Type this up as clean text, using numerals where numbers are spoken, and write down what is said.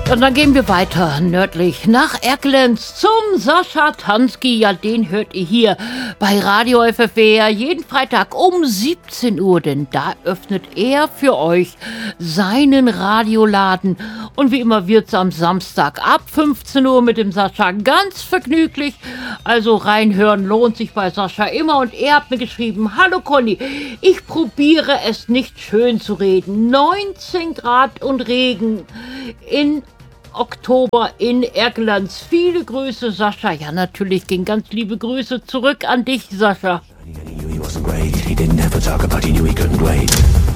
Und dann gehen wir weiter nördlich nach Erkelenz zum Sascha Tansky. Ja, den hört ihr hier bei Radio FFWR jeden Freitag um 17 Uhr, denn da öffnet er für euch seinen Radioladen. Und wie immer wird's am Samstag ab 15 Uhr mit dem Sascha ganz vergnüglich. Also reinhören lohnt sich bei Sascha immer. Und er hat mir geschrieben: Hallo Conny, ich probiere es nicht schön zu reden. 19 Grad und Regen in Oktober in Erkelenz. Viele Grüße, Sascha. Ja, natürlich gehen ganz liebe Grüße zurück an dich, Sascha. He wasn't great. He didn't ever talk about he knew he couldn't wait.